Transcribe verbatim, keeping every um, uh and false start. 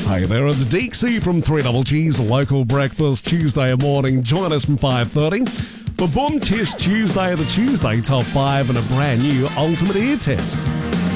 Hey there, it's Deeksy from three Double G's Local Breakfast Tuesday morning. Join us from five thirty for Boom Test Tuesday, the Tuesday Top five and a brand new Ultimate Ear Test.